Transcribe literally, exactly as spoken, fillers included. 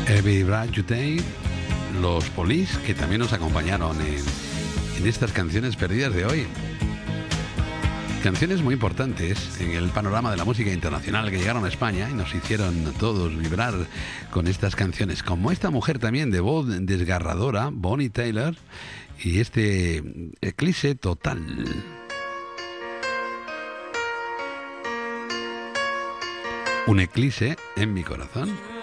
Every Breath You Take, los Police, que también nos acompañaron en, en estas canciones perdidas de hoy. Canciones muy importantes en el panorama de la música internacional que llegaron a España y nos hicieron todos vibrar con estas canciones, como esta mujer también de voz desgarradora, Bonnie Tyler, y este Eclipse Total. Un eclipse en mi corazón.